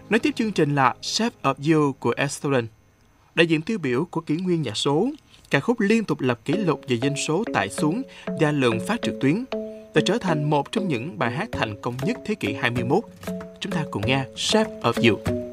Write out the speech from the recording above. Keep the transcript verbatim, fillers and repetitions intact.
Nói tiếp chương trình là Shape of You của Ed Sheeran, đại diện tiêu biểu của kỷ nguyên nhạc số. Ca khúc liên tục lập kỷ lục về doanh số tải xuống và lượng phát trực tuyến, và trở thành một trong những bài hát thành công nhất thế kỷ hai mươi mốt. Chúng ta cùng nghe Shape of You.